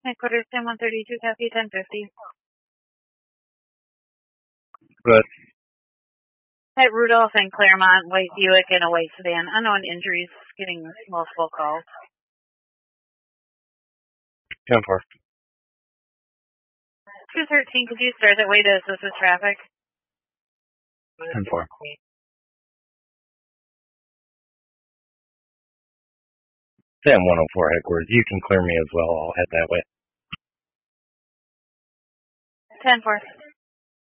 Headquarters 132, copy 1050. Good. At Rudolph and Claremont, white Buick and a white sedan. Unknown injuries, getting multiple calls. 10-4. 213, could you start that way to assist with traffic? 10-4. Sam 104 headquarters. You can clear me as well. I'll head that way. 10-4.